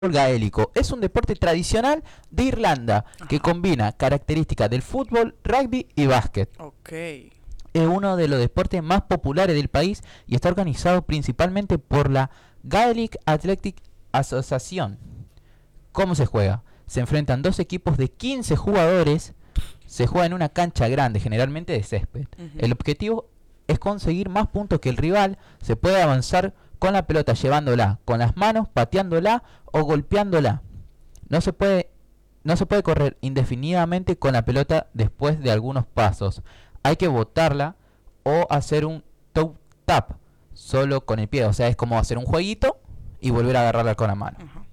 gaélico. Es un deporte tradicional de Irlanda que Ajá. combina características del fútbol, rugby y básquet. Ok. Es uno de los deportes más populares del país y está organizado principalmente por la Gaelic Athletic Association. ¿Cómo se juega? Se enfrentan dos equipos de 15 jugadores. Se juega en una cancha grande, generalmente de césped. Ujú. El objetivo es conseguir más puntos que el rival. Se puede avanzar con la pelota llevándola con las manos, pateándola o golpeándola. No se puede, no se puede correr indefinidamente con la pelota después de algunos pasos. Hay que botarla o hacer un toe tap solo con el pie. O sea, es como hacer un jueguito y volver a agarrarla con la mano. Ajá.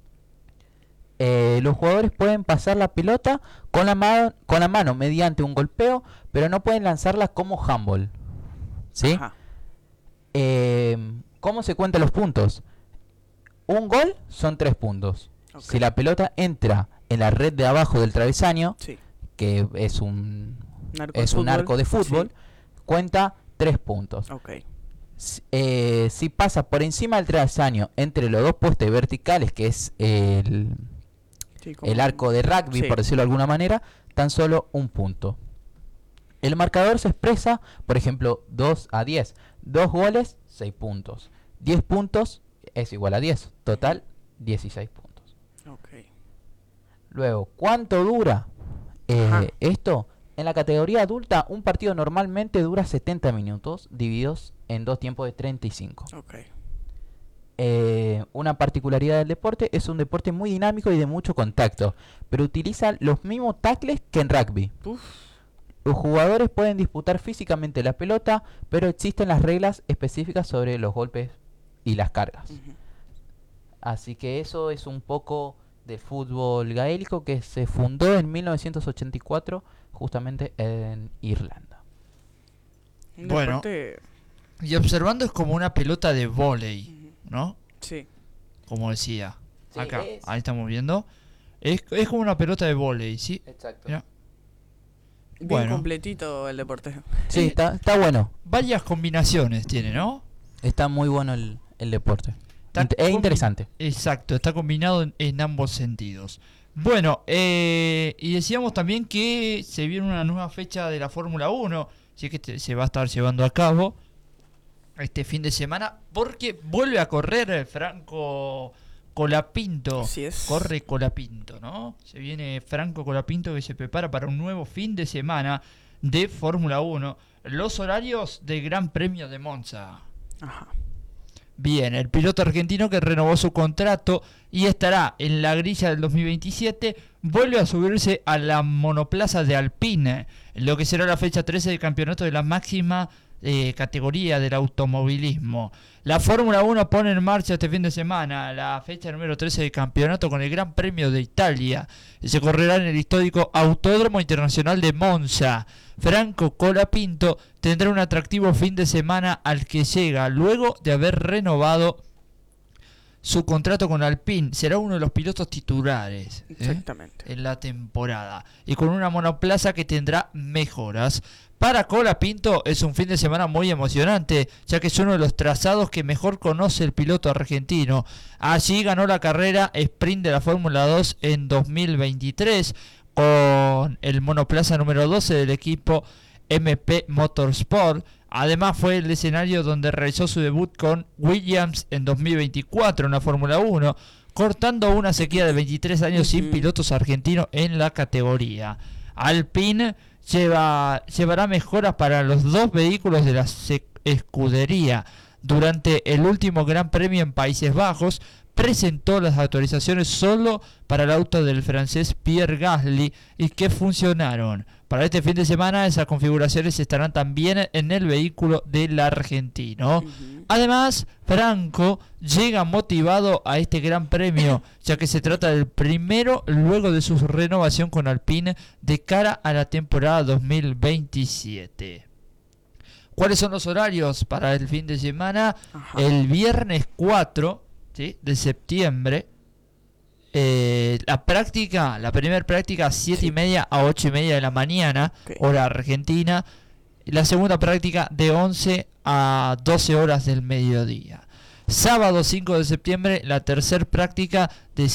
Los jugadores pueden pasar la pelota con la mano mediante un golpeo, pero no pueden lanzarla como handball. ¿Sí? Ajá. ¿Cómo se cuentan los puntos? Un gol son 3 puntos. Ok. Si la pelota entra en la red de abajo del travesaño, Sí. que es un Un arco de fútbol, Sí. cuenta 3 puntos. Ok. Si pasa por encima del travesaño entre los dos postes verticales, que es Sí, el arco de rugby, Sí. por decirlo de alguna manera, tan solo un punto. El marcador se expresa, por ejemplo, 2-10. 2 goles, 6 puntos. 10 puntos es igual a 10. Total, 16 puntos. Ok. Luego, ¿cuánto dura Ajá. esto? En la categoría adulta, un partido normalmente dura 70 minutos, divididos en dos tiempos de 35. Ok. Una particularidad del deporte, es un deporte muy dinámico y de mucho contacto, pero utiliza los mismos tackles que en rugby. Uf. Los jugadores pueden disputar físicamente la pelota, pero existen las reglas específicas sobre los golpes y las cargas. Ujú. Así que eso es un poco de fútbol gaélico que se fundó en 1984 justamente en Irlanda. Un Bueno. deporte- Y observando es como una pelota de vóley, Ujú. ¿no? Sí. Como decía. Sí, Acá, es. ahí estamos viendo. Es como una pelota de vóley, ¿sí? Exacto. Mirá. Bien Bueno. completito el deporte. Sí, está bueno. Varias combinaciones tiene, ¿no? Está muy bueno el deporte. Está Es combi- interesante. Exacto, está combinado en ambos sentidos. Bueno, y decíamos también que se viene una nueva fecha de la Fórmula 1, así que se va a estar llevando a cabo este fin de semana, porque vuelve a correr Franco Colapinto. Así es. Corre Colapinto, ¿no? Se viene Franco Colapinto que se prepara para un nuevo fin de semana de Fórmula 1. Los horarios del Gran Premio de Monza. Ajá. Bien, el piloto argentino que renovó su contrato y estará en la grilla del 2027 vuelve a subirse a la monoplaza de Alpine, en lo que será la fecha 13 del campeonato de la máxima categoría del automovilismo. La Fórmula 1 pone en marcha este fin de semana la fecha número 13 del campeonato con el Gran Premio de Italia. Se correrá en el histórico Autódromo Internacional de Monza. Franco Colapinto tendrá un atractivo fin de semana al que llega luego de haber renovado su contrato con Alpine. Será uno de los pilotos titulares Exactamente. en la temporada y con una monoplaza que tendrá mejoras. Para Colapinto es un fin de semana muy emocionante, ya que es uno de los trazados que mejor conoce el piloto argentino. Allí ganó la carrera sprint de la Fórmula 2 en 2023 con el monoplaza número 12 del equipo MP Motorsport. Además fue el escenario donde realizó su debut con Williams en 2024 en la Fórmula 1, cortando una sequía de 23 años sin pilotos argentinos en la categoría. Alpine llevará mejoras para los dos vehículos de la escudería. Durante el último Gran Premio en Países Bajos, presentó las actualizaciones solo para el auto del francés Pierre Gasly y que funcionaron. Para este fin de semana esas configuraciones estarán también en el vehículo del argentino. Además, Franco llega motivado a este gran premio, ya que se trata del primero luego de su renovación con Alpine de cara a la temporada 2027. ¿Cuáles son los horarios para el fin de semana? Ajá. El viernes 4, ¿sí?, de septiembre, la primera práctica 7:30 a 8:30 de la mañana, Ok. hora argentina. Y la segunda práctica de 11 a 12 horas del mediodía. Sábado 5 de septiembre, la tercer práctica de